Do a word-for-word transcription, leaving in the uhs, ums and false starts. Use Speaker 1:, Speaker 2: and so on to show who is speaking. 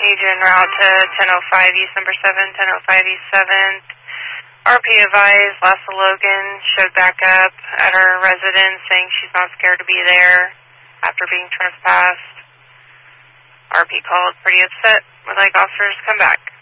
Speaker 1: Agent route to ten oh five East number seven, ten oh five East seventh. R P advised Lassa Logan showed back up at her residence saying she's not scared to be there after being trespassed. R P called pretty upset, would like officers to come back.